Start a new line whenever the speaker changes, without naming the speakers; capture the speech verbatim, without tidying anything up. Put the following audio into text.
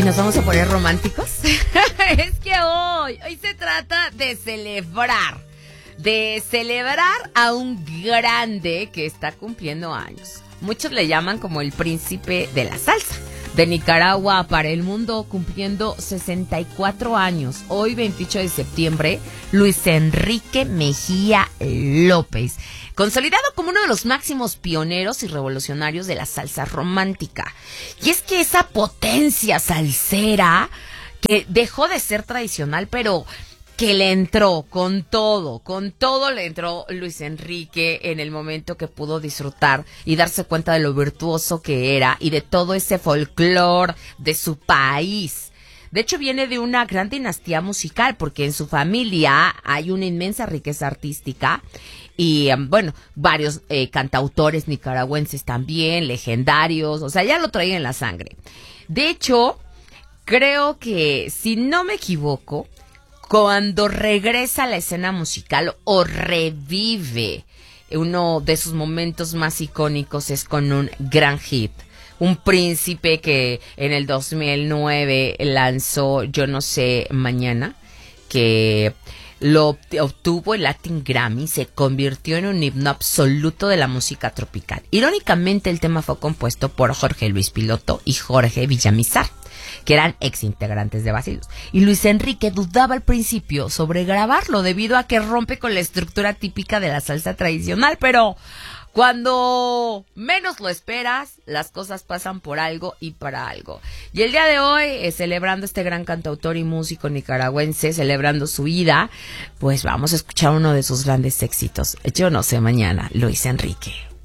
¿nos vamos a poner románticos? Es que hoy, hoy se trata de celebrar, de celebrar a un grande que está cumpliendo años. Muchos le llaman como el príncipe de la salsa. De Nicaragua para el mundo, cumpliendo sesenta y cuatro años. Hoy, veintiocho de septiembre, Luis Enrique Mejía López, consolidado como uno de los máximos pioneros y revolucionarios de la salsa romántica. Y es que esa potencia salsera que dejó de ser tradicional, pero que le entró con todo, con todo le entró Luis Enrique en el momento que pudo disfrutar y darse cuenta de lo virtuoso que era y de todo ese folclore de su país. De hecho, viene de una gran dinastía musical porque en su familia hay una inmensa riqueza artística y, um, bueno, varios eh, cantautores nicaragüenses también, legendarios, o sea, ya lo traían en la sangre. De hecho, creo que, si no me equivoco, cuando regresa a la escena musical o revive uno de sus momentos más icónicos es con un gran hit. Un príncipe que en el dos mil nueve lanzó Yo no sé mañana, que lo obtuvo el Latin Grammy, se convirtió en un himno absoluto de la música tropical. Irónicamente, el tema fue compuesto por Jorge Luis Piloto y Jorge Villamizar, que eran ex integrantes de Bacilos. Y Luis Enrique dudaba al principio sobre grabarlo debido a que rompe con la estructura típica de la salsa tradicional, pero cuando menos lo esperas, las cosas pasan por algo y para algo. Y el día de hoy, eh, celebrando este gran cantautor y músico nicaragüense, celebrando su vida, pues vamos a escuchar uno de sus grandes éxitos. Yo no sé mañana, Luis Enrique.